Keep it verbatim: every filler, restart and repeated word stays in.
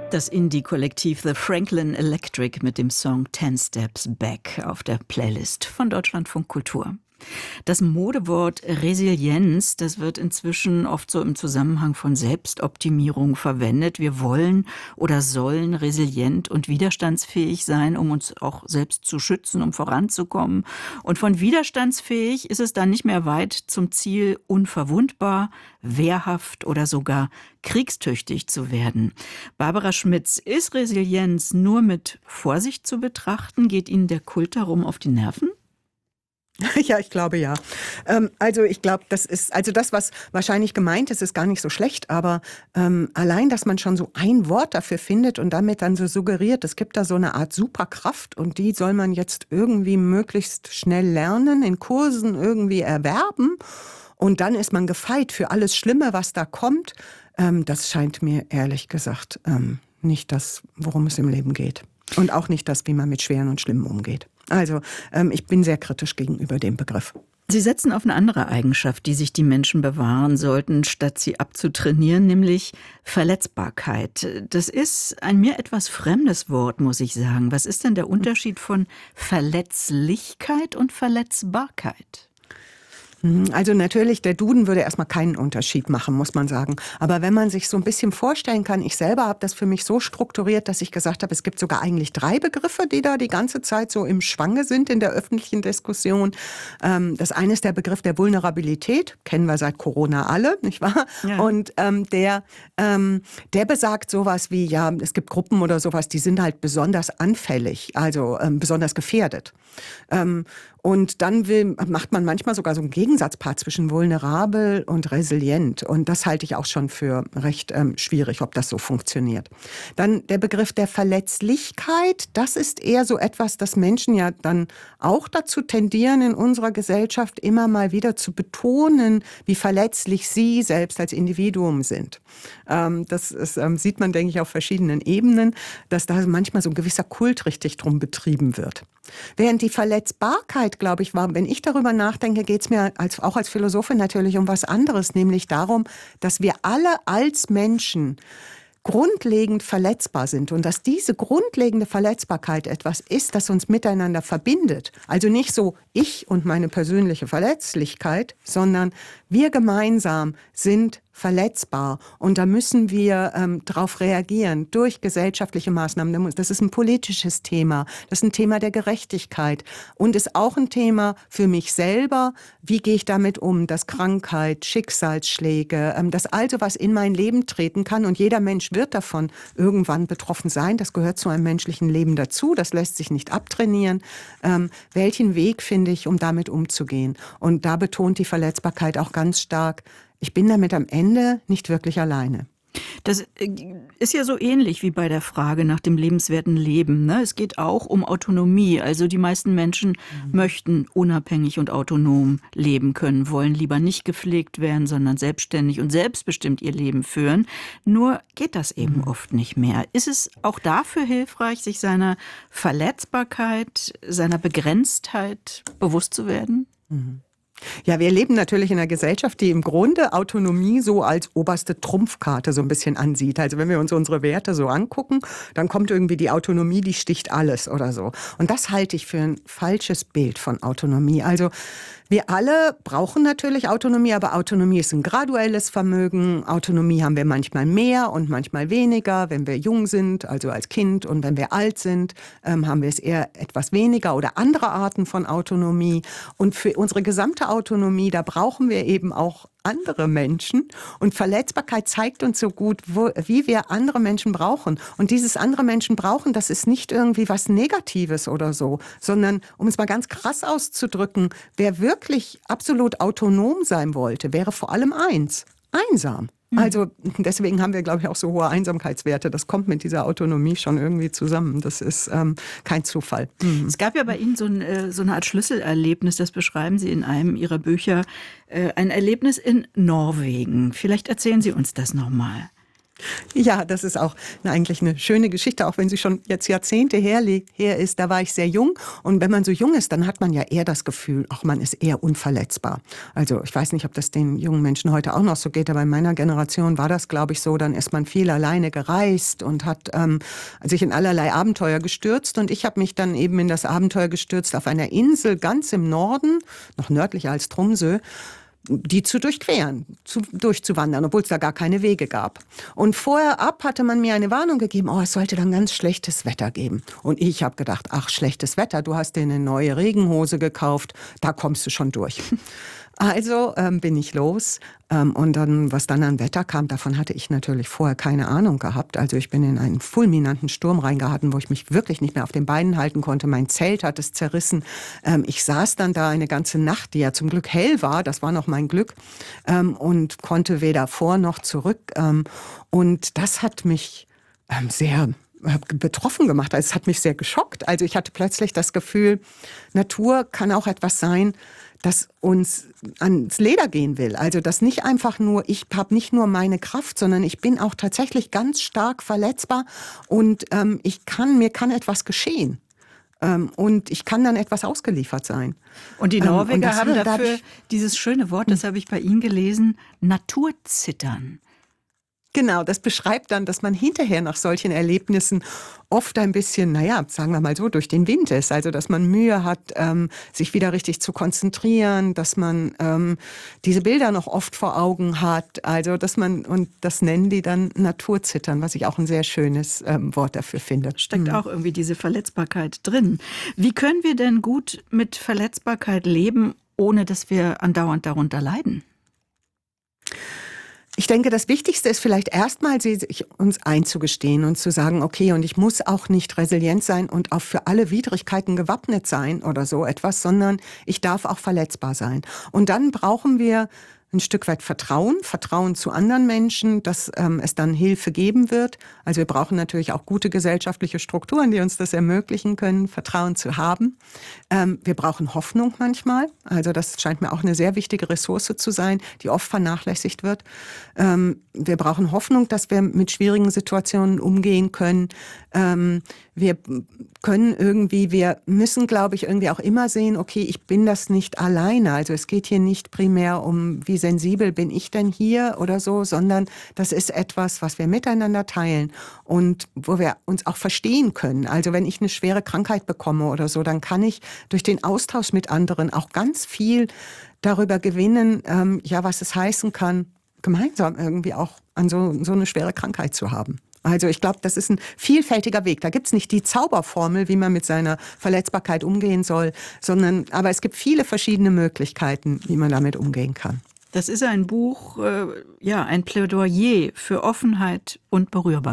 Das Indie-Kollektiv The Franklin Electric mit dem Song Ten Steps Back auf der Playlist von Deutschlandfunk Kultur. Das Modewort Resilienz, das wird inzwischen oft so im Zusammenhang von Selbstoptimierung verwendet. Wir wollen oder sollen resilient und widerstandsfähig sein, um uns auch selbst zu schützen, um voranzukommen. Und von widerstandsfähig ist es dann nicht mehr weit zum Ziel, unverwundbar, wehrhaft oder sogar kriegstüchtig zu werden. Barbara Schmitz, ist Resilienz nur mit Vorsicht zu betrachten? Geht Ihnen der Kult darum auf die Nerven? Ja, ich glaube ja. Ähm, also ich glaube, das ist, also das, was wahrscheinlich gemeint ist, ist gar nicht so schlecht, aber ähm, allein, dass man schon so ein Wort dafür findet und damit dann so suggeriert, es gibt da so eine Art Superkraft und die soll man jetzt irgendwie möglichst schnell lernen, in Kursen irgendwie erwerben und dann ist man gefeit für alles Schlimme, was da kommt. Ähm, das scheint mir ehrlich gesagt ähm, nicht das, worum es im Leben geht. Und auch nicht das, wie man mit Schweren und Schlimmen umgeht. Also ähm, ich bin sehr kritisch gegenüber dem Begriff. Sie setzen auf eine andere Eigenschaft, die sich die Menschen bewahren sollten, statt sie abzutrainieren, nämlich Verletzbarkeit. Das ist ein mir etwas fremdes Wort, muss ich sagen. Was ist denn der Unterschied von Verletzlichkeit und Verletzbarkeit? Also natürlich, der Duden würde erstmal keinen Unterschied machen, muss man sagen. Aber wenn man sich so ein bisschen vorstellen kann, ich selber habe das für mich so strukturiert, dass ich gesagt habe, es gibt sogar eigentlich drei Begriffe, die da die ganze Zeit so im Schwange sind in der öffentlichen Diskussion. Das eine ist der Begriff der Vulnerabilität, kennen wir seit Corona alle, nicht wahr? Ja. Und ähm, der, ähm, der besagt sowas wie, ja, es gibt Gruppen oder sowas, die sind halt besonders anfällig, also ähm, besonders gefährdet. Ähm, Und dann will, macht man manchmal sogar so einen Gegensatzpaar zwischen vulnerabel und resilient. Und das halte ich auch schon für recht ähm, schwierig, ob das so funktioniert. Dann der Begriff der Verletzlichkeit. Das ist eher so etwas, das Menschen ja dann auch dazu tendieren, in unserer Gesellschaft immer mal wieder zu betonen, wie verletzlich sie selbst als Individuum sind. Ähm, das ist, ähm, sieht man, denke ich, auf verschiedenen Ebenen, dass da manchmal so ein gewisser Kult richtig drum betrieben wird. Während die Verletzbarkeit, glaube ich, war, wenn ich darüber nachdenke, geht es mir als, auch als Philosophin natürlich um was anderes, nämlich darum, dass wir alle als Menschen grundlegend verletzbar sind und dass diese grundlegende Verletzbarkeit etwas ist, das uns miteinander verbindet. Also nicht so ich und meine persönliche Verletzlichkeit, sondern wir gemeinsam sind verletzbar und da müssen wir ähm, darauf reagieren durch gesellschaftliche Maßnahmen. Das ist ein politisches Thema, das ist ein Thema der Gerechtigkeit und ist auch ein Thema für mich selber. Wie gehe ich damit um, dass Krankheit, Schicksalsschläge, ähm, dass also was in mein Leben treten kann und jeder Mensch wird davon irgendwann betroffen sein. Das gehört zu einem menschlichen Leben dazu, das lässt sich nicht abtrainieren. Ähm, welchen Weg finde ich, um damit umzugehen? Und da betont die Verletzbarkeit auch ganz stark, ich bin damit am Ende nicht wirklich alleine. Das ist ja so ähnlich wie bei der Frage nach dem lebenswerten Leben, ne? Es geht auch um Autonomie. Also die meisten Menschen mhm. möchten unabhängig und autonom leben können, wollen lieber nicht gepflegt werden, sondern selbstständig und selbstbestimmt ihr Leben führen. Nur geht das eben mhm. oft nicht mehr. Ist es auch dafür hilfreich, sich seiner Verletzbarkeit, seiner Begrenztheit bewusst zu werden? Mhm. Ja, wir leben natürlich in einer Gesellschaft, die im Grunde Autonomie so als oberste Trumpfkarte so ein bisschen ansieht. Also wenn wir uns unsere Werte so angucken, dann kommt irgendwie die Autonomie, die sticht alles oder so. Und das halte ich für ein falsches Bild von Autonomie. Also wir alle brauchen natürlich Autonomie, aber Autonomie ist ein graduelles Vermögen. Autonomie haben wir manchmal mehr und manchmal weniger. Wenn wir jung sind, also als Kind, und wenn wir alt sind, ähm, haben wir es eher etwas weniger oder andere Arten von Autonomie. Und für unsere gesamte Autonomie, da brauchen wir eben auch andere Menschen. Und Verletzbarkeit zeigt uns so gut, wo, wie wir andere Menschen brauchen. Und dieses andere Menschen brauchen, das ist nicht irgendwie was Negatives oder so, sondern, um es mal ganz krass auszudrücken, wer wirklich absolut autonom sein wollte, wäre vor allem eins: einsam. Also deswegen haben wir, glaube ich, auch so hohe Einsamkeitswerte. Das kommt mit dieser Autonomie schon irgendwie zusammen. Das ist ähm, kein Zufall. Mhm. Es gab ja bei Ihnen so, ein, so eine Art Schlüsselerlebnis, das beschreiben Sie in einem Ihrer Bücher, äh, ein Erlebnis in Norwegen. Vielleicht erzählen Sie uns das nochmal. Ja, das ist auch eine, eigentlich eine schöne Geschichte, auch wenn sie schon jetzt Jahrzehnte her, her ist. Da war ich sehr jung und wenn man so jung ist, dann hat man ja eher das Gefühl, ach, man ist eher unverletzbar. Also ich weiß nicht, ob das den jungen Menschen heute auch noch so geht, aber in meiner Generation war das, glaube ich, so. Dann ist man viel alleine gereist und hat ähm, sich in allerlei Abenteuer gestürzt und ich habe mich dann eben in das Abenteuer gestürzt auf einer Insel ganz im Norden, noch nördlicher als Tromsø, die zu durchqueren, zu, durchzuwandern, obwohl es da gar keine Wege gab. Und vorher ab hatte man mir eine Warnung gegeben, oh, es sollte dann ganz schlechtes Wetter geben. Und ich habe gedacht, ach, schlechtes Wetter, du hast dir eine neue Regenhose gekauft, da kommst du schon durch. Also ähm, bin ich los ähm, und dann, was dann an Wetter kam, davon hatte ich natürlich vorher keine Ahnung gehabt. Also ich bin in einen fulminanten Sturm reingeraten, wo ich mich wirklich nicht mehr auf den Beinen halten konnte. Mein Zelt hat es zerrissen. Ähm, ich saß dann da eine ganze Nacht, die ja zum Glück hell war, das war noch mein Glück, ähm, und konnte weder vor noch zurück. Ähm, und das hat mich ähm, sehr betroffen gemacht. Also es hat mich sehr geschockt. Also ich hatte plötzlich das Gefühl, Natur kann auch etwas sein, das uns ans Leder gehen will. Also das nicht einfach nur, ich habe nicht nur meine Kraft, sondern ich bin auch tatsächlich ganz stark verletzbar und ähm, ich kann, mir kann etwas geschehen. Ähm, und ich kann dann etwas ausgeliefert sein. Und die Norweger ähm, und haben dafür dadurch, dieses schöne Wort, das habe ich bei Ihnen gelesen, Naturzittern. Genau, das beschreibt dann, dass man hinterher nach solchen Erlebnissen oft ein bisschen, naja, sagen wir mal so, durch den Wind ist. Also, dass man Mühe hat, ähm, sich wieder richtig zu konzentrieren, dass man ähm, diese Bilder noch oft vor Augen hat. Also, dass man, und das nennen die dann Naturzittern, was ich auch ein sehr schönes ähm, Wort dafür finde. Steckt mhm. auch irgendwie diese Verletzbarkeit drin. Wie können wir denn gut mit Verletzbarkeit leben, ohne dass wir andauernd darunter leiden? Ich denke, das Wichtigste ist vielleicht erstmal, sich uns einzugestehen und zu sagen, okay, und ich muss auch nicht resilient sein und auch für alle Widrigkeiten gewappnet sein oder so etwas, sondern ich darf auch verletzbar sein. Und dann brauchen wir ein Stück weit Vertrauen, Vertrauen zu anderen Menschen, dass ähm, es dann Hilfe geben wird. Also wir brauchen natürlich auch gute gesellschaftliche Strukturen, die uns das ermöglichen können, Vertrauen zu haben. Ähm, wir brauchen Hoffnung manchmal. Also das scheint mir auch eine sehr wichtige Ressource zu sein, die oft vernachlässigt wird. Ähm, wir brauchen Hoffnung, dass wir mit schwierigen Situationen umgehen können. Ähm, wir können irgendwie, wir müssen, glaube ich, irgendwie auch immer sehen, okay, ich bin das nicht alleine. Also es geht hier nicht primär um, wie sensibel bin ich denn hier oder so, sondern das ist etwas, was wir miteinander teilen und wo wir uns auch verstehen können. Also wenn ich eine schwere Krankheit bekomme oder so, dann kann ich durch den Austausch mit anderen auch ganz viel darüber gewinnen, ähm, ja, was es heißen kann, gemeinsam irgendwie auch an so, so eine schwere Krankheit zu haben. Also ich glaube, das ist ein vielfältiger Weg. Da gibt's nicht die Zauberformel, wie man mit seiner Verletzbarkeit umgehen soll, sondern aber es gibt viele verschiedene Möglichkeiten, wie man damit umgehen kann. Das ist ein Buch, äh, ja, ein Plädoyer für Offenheit und Berührbarkeit.